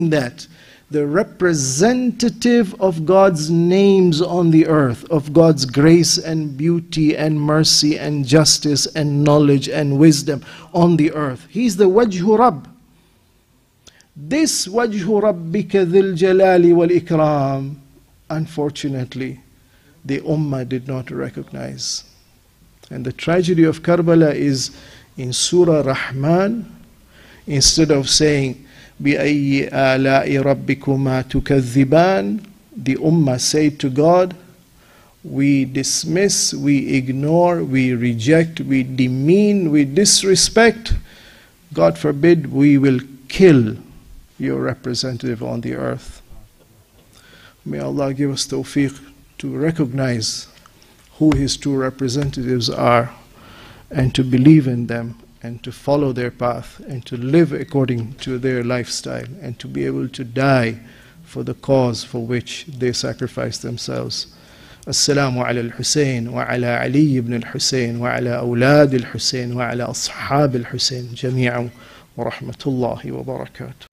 that the representative of God's names on the earth, of God's grace and beauty and mercy and justice and knowledge and wisdom on the earth. He's the Wajhu Rabb. This Wajhu Rabbika Dhil Jalali wal Ikram, unfortunately, the Ummah did not recognize. And the tragedy of Karbala is in Surah Rahman, instead of saying, بِأَيِّ آلَاءِ رَبِّكُمَا تُكَذِّبَانِ, the Ummah said to God, we dismiss, we ignore, we reject, we demean, we disrespect. God forbid, we will kill your representative on the earth. May Allah give us tawfiq to recognize who His true representatives are, and to believe in them, and to follow their path, and to live according to their lifestyle, and to be able to die for the cause for which they sacrificed themselves. Assalamu ala al-Husayn wa ala Ali ibn al-Husayn wa ala awlad al-Husayn wa ala ashab al-Husayn jami'an wa rahmatullahi wa barakatuh.